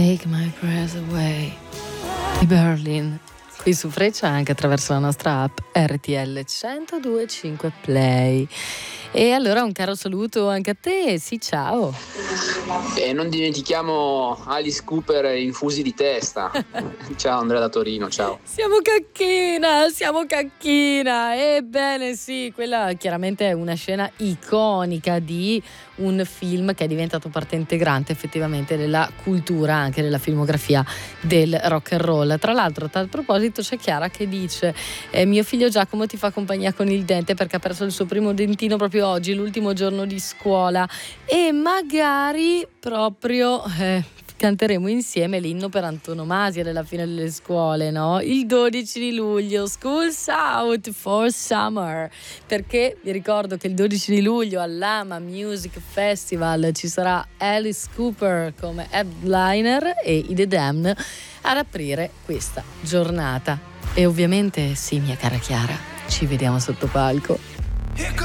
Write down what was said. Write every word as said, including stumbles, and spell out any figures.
Take My Breath Away di Berlin, qui su Freccia, anche attraverso la nostra app R T L centodue e cinque Play. E allora un caro saluto anche a te, sì, ciao. E non dimentichiamo Alice Cooper infusi di testa. Ciao Andrea da Torino, ciao. Siamo cacchina, siamo cacchina. Ebbene sì, quella chiaramente è una scena iconica di un film che è diventato parte integrante effettivamente della cultura, anche della filmografia del rock and roll. Tra l'altro, a tal proposito, c'è Chiara che dice eh, mio figlio Giacomo ti fa compagnia con il dente perché ha perso il suo primo dentino proprio oggi, l'ultimo giorno di scuola, e magari proprio eh, canteremo insieme l'inno per antonomasia della fine delle scuole, no? Il dodici di luglio, School's Out for Summer, perché vi ricordo che il dodici di luglio all'Ama Music Festival ci sarà Alice Cooper come headliner e i The Damned ad aprire questa giornata. E ovviamente sì, mia cara Chiara, ci vediamo sotto palco.